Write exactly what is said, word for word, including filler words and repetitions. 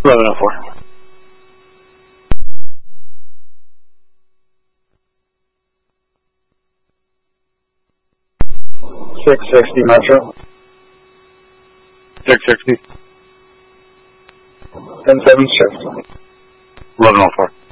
eleven oh four. six sixty Metro. six sixty. ten seven shift. eleven oh four.